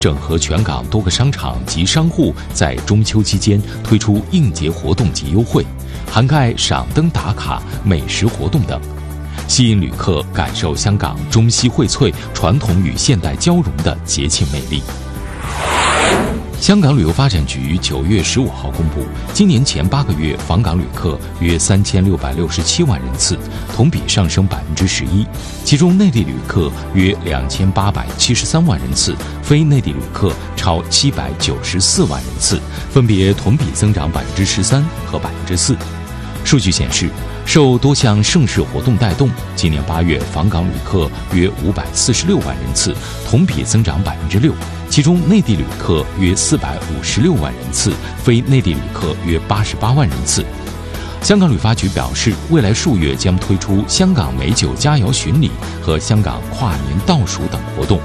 整合全港多个商场及商户在中秋期间推出应节活动及优惠，涵盖赏灯打卡、美食活动等，吸引旅客感受香港中西荟萃、传统与现代交融的节庆魅力。香港旅游发展局9月15号公布，今年前8个月访港旅客约3667万人次，同比上升11%，其中内地旅客约2873万人次，非内地旅客超794万人次，分别同比增长13%和4%。数据显示，受多项盛事活动带动，今年8月访港旅客约546万人次，同比增长6%，其中内地旅客约456万人次，非内地旅客约88万人次。香港旅发局表示，未来数月将推出香港美酒佳肴巡礼和香港跨年倒数等活动。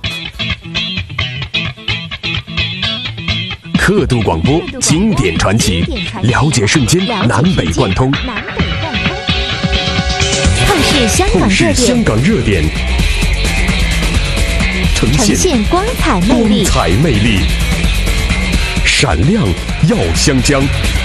刻度广播，经典传奇，了解瞬间南北贯通。 透视香港热点， 呈现光彩魅力， 闪亮耀香江。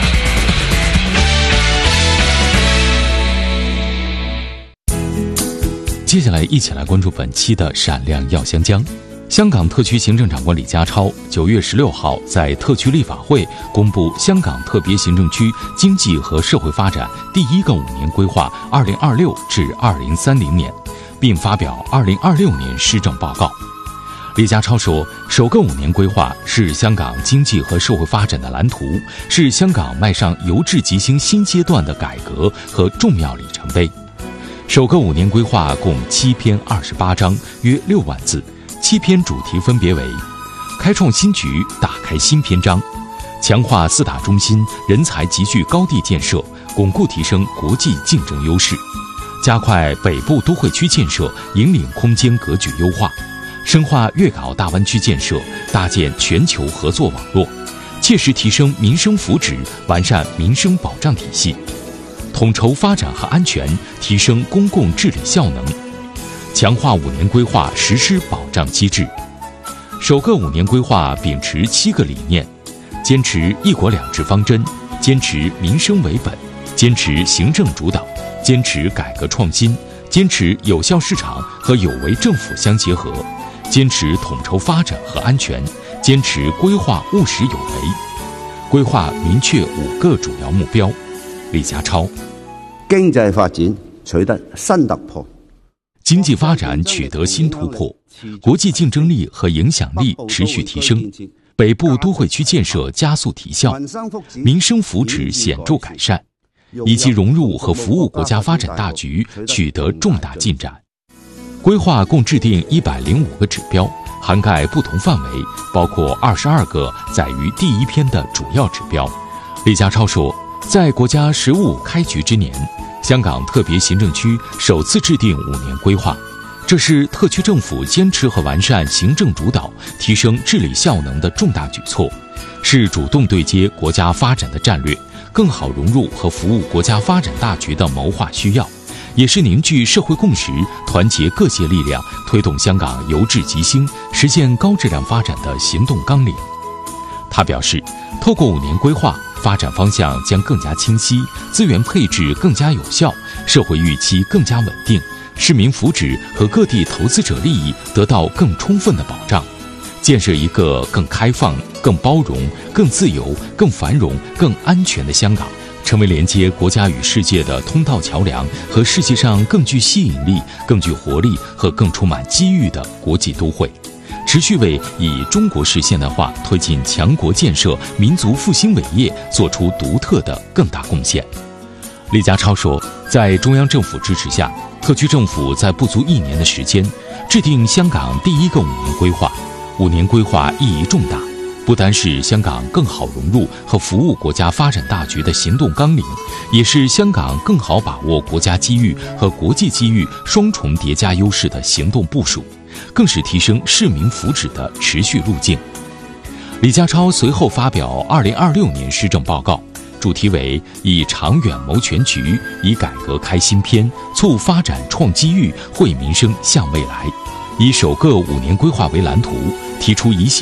接下来一起来关注本期的闪亮耀香江。香港特区行政长官李家超9月16号在特区立法会公布香港特别行政区经济和社会发展第1个5年规划2026至2030年，并发表2026年施政报告。李家超说，首个5年规划是香港经济和社会发展的蓝图，是香港迈上由治及兴新阶段的改革和重要里程碑。首个5年规划共7篇28章，约6万字。7篇主题分别为：开创新局，打开新篇章；强化4大中心人才集聚高地建设，巩固提升国际竞争优势；加快北部都会区建设，引领空间格局优化；深化粤港澳大湾区建设，搭建全球合作网络；切实提升民生福祉，完善民生保障体系；统筹发展和安全，提升公共治理效能；强化5年规划实施保障机制。首个5年规划秉持7个理念：坚持1国2制方针，坚持民生为本，坚持行政主导，坚持改革创新，坚持有效市场和有为政府相结合，坚持统筹发展和安全，坚持规划务实有为。规划明确5个主要目标。李家超： 經濟發展取得新突破。 经济發展取得新突破，国际竞争力和影响力持续提升，北部都会区建设加速提效，民生福祉显著改善，以及融入和服务国家发展大局取得重大进展。规划共制定105个指标，涵盖不同范围，包括22个载于第1篇的主要指标。李家超说，在国家15开局之年，香港特别行政区首次制定5年规划，这是特区政府坚持和完善行政主导、提升治理效能的重大举措，是主动对接国家发展的战略，更好融入和服务国家发展大局的谋划需要，也是凝聚社会共识、团结各界力量、推动香港由治及兴、实现高质量发展的行动纲领。他表示，透过5年规划，发展方向将更加清晰，资源配置更加有效，社会预期更加稳定，市民福祉和各地投资者利益得到更充分的保障，建设一个更开放、更包容、更自由、更繁荣、更安全的香港，成为连接国家与世界的通道桥梁和世界上更具吸引力、更具活力和更充满机遇的国际都会，持续为以中国式现代化推进强国建设、民族复兴伟业做出独特的更大贡献。李家超说，在中央政府支持下，特区政府在不足1年的时间，制定香港第1个5年规划。5年规划意义重大，不单是香港更好融入和服务国家发展大局的行动纲领，也是香港更好把握国家机遇和国际机遇双重叠加优势的行动部署，更是提升市民福祉的持续路径。李家超随后发表2026年施政报告，主题为以长远谋全局，以改革开新篇，促发展创机遇，惠民生向未来。以首个5年规划为蓝图，提出一系